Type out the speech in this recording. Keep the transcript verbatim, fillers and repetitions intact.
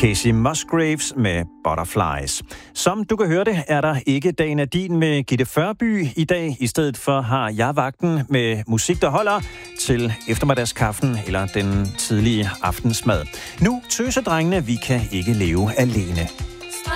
Casey Musgraves med Butterflies. Som du kan høre det, er der ikke Dag Nadine med Gitte Førby i dag. I stedet for har jeg vagten med musik, der holder til eftermiddagskaffen eller den tidlige aftensmad. Nu tøsedrengene, vi kan ikke leve alene.